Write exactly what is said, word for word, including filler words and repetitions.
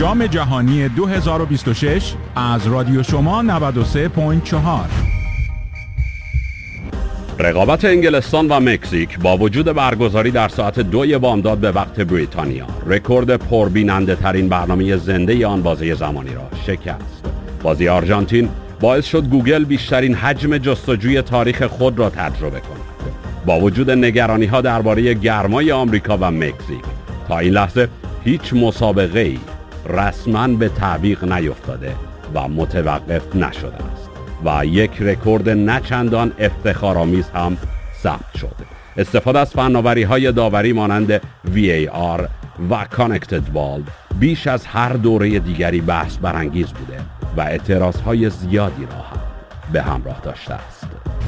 جام جهانی دو هزار و بیست و شش از رادیو شما نود و سه ممیز چهار. رقابت انگلستان و مکزیک با وجود برگزاری در ساعت دوی بامداد به وقت بریتانیا، رکورد پربیننده ترین برنامه زنده آن بازی زمانی را شکست. بازی آرژانتین باعث شد گوگل بیشترین حجم جستجوی تاریخ خود را تجربه کند. با وجود نگرانی ها درباره گرمای آمریکا و مکزیک، تا این لحظه هیچ مسابقه‌ای رسما به تعویق نیفتاده و متوقف نشده است و یک رکورد نچندان افتخارآمیز هم ثبت شد. استفاده از فناوری‌های داوری مانند وی ای آر و کانکتد بال بیش از هر دوره دیگری بحث برانگیز بوده و اعتراضهای زیادی را هم به همراه داشته است.